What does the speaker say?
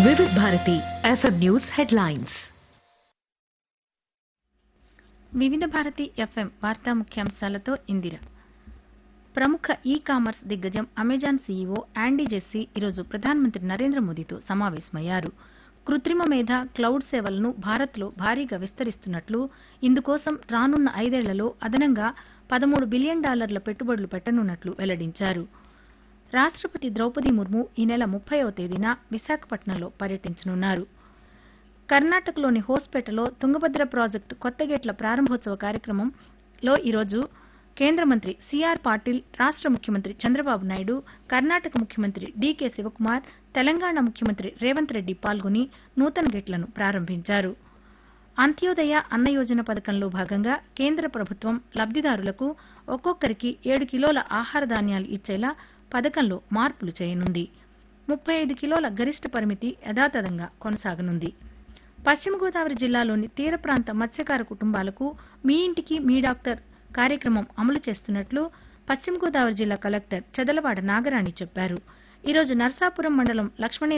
వివిధ Bharati FM news headlines. వివిధ Bharati FM వార్తా ముఖ్యాంశాలతో ఇందిర. ప్రముఖ ఈ-కామర్స్ దిగ్గజం అమెజాన్ సీఈఓ యాండీ జెస్సీ ఈరోజు ప్రధానమంత్రి నరేంద్ర మోదీతో సమావేశమయ్యారు. కృత్రిమ మేధ, క్లౌడ్ సేవలను భారత్లో భారీగా విస్తరిస్తున్నట్లు, ఇందుకోసం రానున్న 5 ఏళ్లలో అదనంగా $13 బిలియన్ పెట్టుబడులు పెట్టనున్నట్లు వెల్లడించారు. రాష్ట్రపతి ద్రౌపది ముర్ము ఈ నెల 30వ తేదీన విశాఖపట్నంలో పర్యటించనున్నారు. కర్ణాటకలోని హోస్పేటలో తుంగభద్ర ప్రాజెక్టు కొత్త గేట్ల ప్రారంభోత్సవ కార్యక్రమంలో ఈరోజు కేంద్ర మంత్రి సిఆర్ పాటిల్, రాష్ట్ర ముఖ్యమంత్రి చంద్రబాబు నాయుడు, కర్ణాటక ముఖ్యమంత్రి డీకే శివకుమార్, తెలంగాణ ముఖ్యమంత్రి రేవంత్ రెడ్డి పాల్గొని నూతన గేట్లను ప్రారంభించారు. అంత్యోదయ అన్న యోజన పథకంలో భాగంగా కేంద్ర ప్రభుత్వం లబ్దిదారులకు ఒక్కొక్కరికి 7 కిలోల ఆహార ధాన్యాలు ఇచ్చేలా పథకంలో మార్పులు చేయనుంది. 35 కిలోల గరిష్ట పరిమితి యథాతథంగా కొనసాగనుంది. పశ్చిమ గోదావరి జిల్లాలోని తీర ప్రాంత మత్స్యకార కుటుంబాలకు మీ ఇంటికి మీ డాక్టర్ కార్యక్రమం అమలు చేస్తున్నట్లు పశ్చిమ గోదావరి జిల్లా కలెక్టర్ చెదలవాడ నాగరాణి చెప్పారు. ఈరోజు నర్సాపురం మండలం లక్ష్మణే